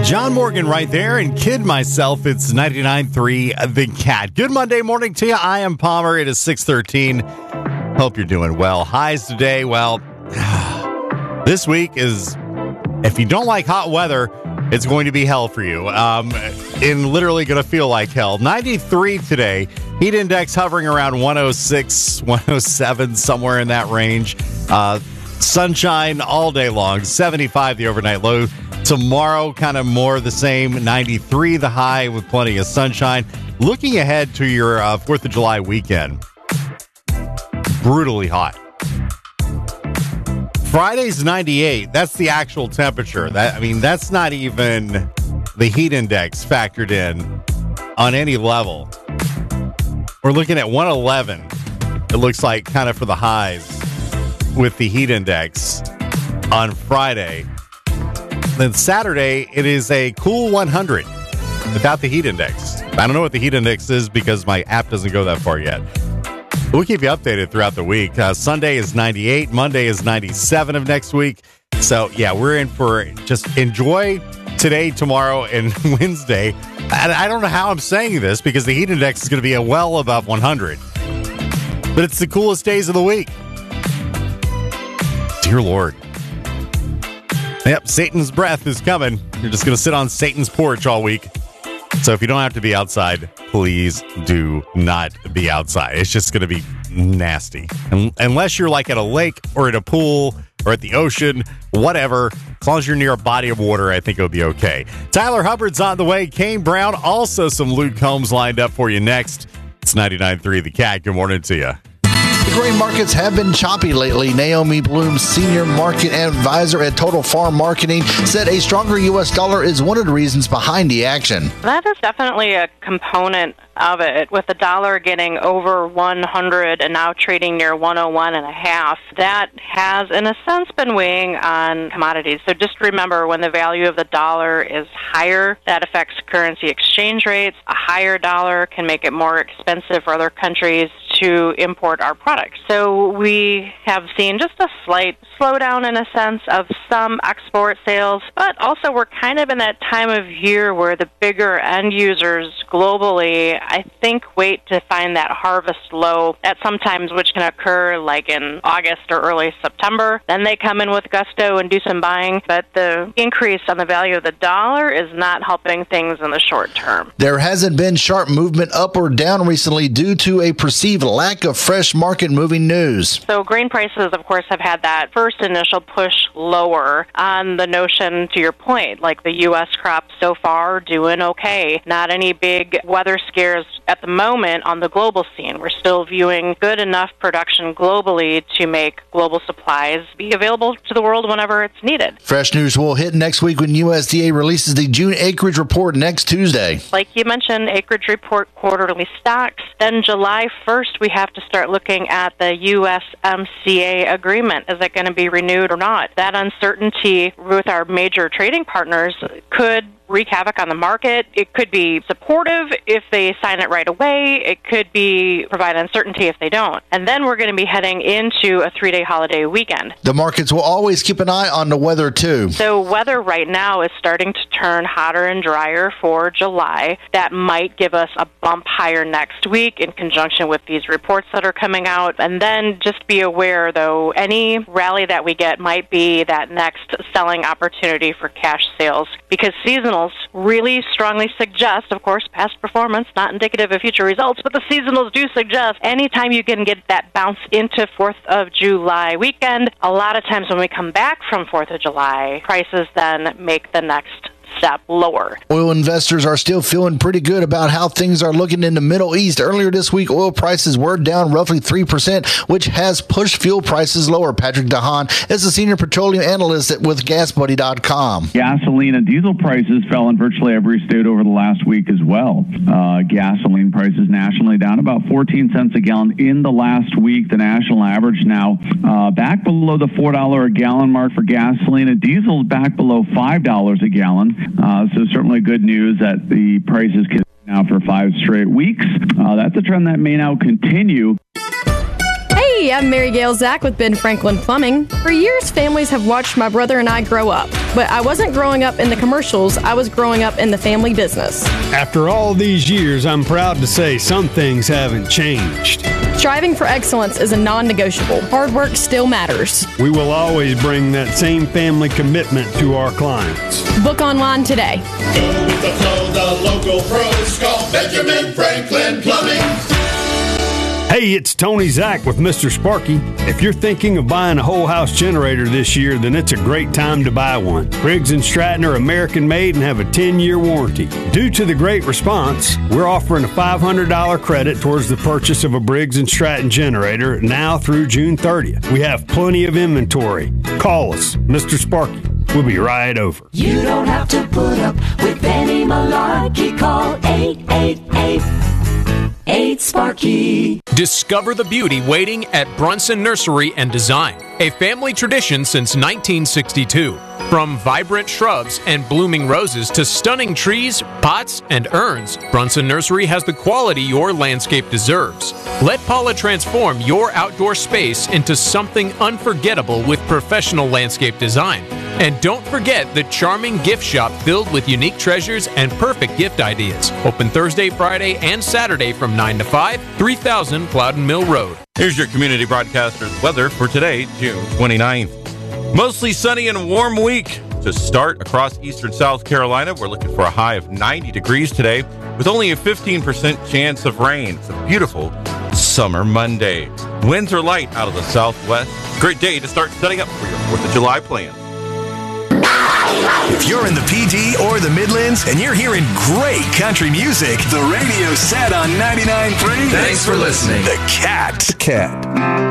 John Morgan right there, and kid myself, it's 99.3 The Cat. Good Monday morning to you. I am Palmer. It is 6:13. Hope you're doing well. Highs today, well, this week is, if you don't like hot weather, it's going to be hell for you. And literally going to feel like hell. 93 today. Heat index hovering around 106, 107, somewhere in that range. Sunshine all day long. 75 the overnight low. Tomorrow, kind of more the same. 93 the high with plenty of sunshine. Looking ahead to your 4th of July weekend. Brutally hot. Friday's 98. That's the actual temperature. That's not even the heat index factored in on any level. We're looking at 111. It looks like kind of for the highs with the heat index on Friday. Then Saturday, it is a cool 100 without the heat index. I don't know what the heat index is because my app doesn't go that far yet. We'll keep you updated throughout the week. Sunday is 98. Monday is 97 of next week. So, yeah, we're in for just enjoy today, tomorrow, and Wednesday. And I don't know how I'm saying this because the heat index is going to be well above 100. But it's the coolest days of the week. Dear Lord. Yep, Satan's breath is coming. You're just going to sit on Satan's porch all week. So if you don't have to be outside, please do not be outside. It's just going to be nasty. Unless you're like at a lake or at a pool or at the ocean, whatever. As long as you're near a body of water, I think it'll be okay. Tyler Hubbard's on the way. Kane Brown, also some Luke Combs lined up for you next. It's 99.3 The Cat. Good morning to you. The grain markets have been choppy lately. Naomi Bloom, senior market advisor at Total Farm Marketing, said a stronger U.S. dollar is one of the reasons behind the action. That is definitely a component of it. With the dollar getting over 100 and now trading near 101.5, that has, in a sense, been weighing on commodities. So just remember, when the value of the dollar is higher, that affects currency exchange rates. A higher dollar can make it more expensive for other countries to import our products. So we have seen just a slight slowdown, in a sense, of some export sales, but also we're kind of in that time of year where the bigger end users globally, I think, wait to find that harvest low at some times, which can occur like in August or early September. Then they come in with gusto and do some buying, but the increase on the value of the dollar is not helping things in the short term. There hasn't been sharp movement up or down recently due to a perceived lack of fresh market-moving news. So grain prices, of course, have had that first initial push lower on the notion, to your point, like the U.S. crop so far doing okay. Not any big weather scares at the moment on the global scene. We're still viewing good enough production globally to make global supplies be available to the world whenever it's needed. Fresh news will hit next week when USDA releases the June acreage report next Tuesday. Like you mentioned, acreage report quarterly stocks. Then July 1st, we have to start looking at the USMCA agreement. Is it going to be renewed or not? That uncertainty with our major trading partners could wreak havoc on the market. It could be supportive if they sign it right away. It could be provide uncertainty if they don't. And then we're going to be heading into a 3-day holiday weekend. The markets will always keep an eye on the weather, too. So weather right now is starting to turn hotter and drier for July. That might give us a bump higher next week in conjunction with these reports that are coming out. And then just be aware, though, any rally that we get might be that next selling opportunity for cash sales, because seasonals really strongly suggest, of course, past performance, not indicative of future results, but the seasonals do suggest anytime you can get that bounce into 4th of July weekend, a lot of times when we come back from 4th of July, prices then make the next step lower. Oil investors are still feeling pretty good about how things are looking in the Middle East. Earlier this week, oil prices were down roughly 3%, which has pushed fuel prices lower. Patrick DeHaan is a senior petroleum analyst with GasBuddy.com. Gasoline and diesel prices fell in virtually every state over the last week as well. Gasoline prices nationally down about 14 cents a gallon in the last week. The national average now back below the $4 a gallon mark for gasoline, and diesel back below $5 a gallon. So certainly good news that the prices can now for 5 straight weeks. That's a trend that may now continue. Hey, Hey, I'm Mary Gail Zach with Ben Franklin Plumbing. For years, families have watched my brother and I grow up. But I wasn't growing up in the commercials, I was growing up in the family business. After all these years, I'm proud to say some things haven't changed. Striving for excellence is a non-negotiable. Hard work still matters. We will always bring that same family commitment to our clients. Book online today. Go with the flow, the local pros. Call Benjamin Franklin Plumbing. Hey, it's Tony Zach with Mr. Sparky. If you're thinking of buying a whole house generator this year, then it's a great time to buy one. Briggs & Stratton are American made and have a 10-year warranty. Due to the great response, we're offering a $500 credit towards the purchase of a Briggs & Stratton generator now through June 30th. We have plenty of inventory. Call us, Mr. Sparky. We'll be right over. You don't have to put up with any malarkey. Call 888-8-SPARKY. Discover the beauty waiting at Brunson Nursery and Design, a family tradition since 1962. From vibrant shrubs and blooming roses to stunning trees, pots, and urns, Brunson Nursery has the quality your landscape deserves. Let Paula transform your outdoor space into something unforgettable with professional landscape design. And don't forget the charming gift shop filled with unique treasures and perfect gift ideas. Open Thursday, Friday, and Saturday from 9 to 5, 3000 Plowden Mill Road. Here's your community broadcaster's weather for today, June 29th. Mostly sunny and warm week to start across eastern South Carolina. We're looking for a high of 90 degrees today with only a 15% chance of rain. It's a beautiful summer Monday. Winds are light out of the southwest. Great day to start setting up for your 4th of July plans. If you're in the PD or the Midlands and you're hearing great country music, the radio's set on 99.3. Thanks for listening. The Cat.